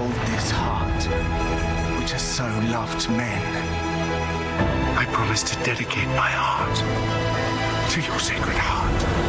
hold this heart, which has so loved men. I promise to dedicate my heart to your sacred heart.